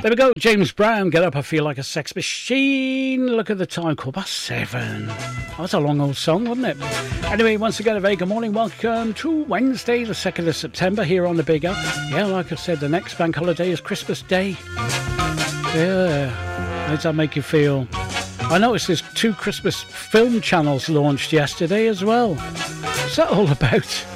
There we go, James Brown, Get Up, I Feel Like a Sex Machine. Look at the time, 7:15. That was a long old song, wasn't it? Anyway, once again, a very good morning. Welcome to Wednesday, the 2nd of September, here on the Big Up. Yeah, like I said, the next bank holiday is Christmas Day. Yeah, how does that make you feel? I noticed there's 2 Christmas film channels launched yesterday as well. What's that all about?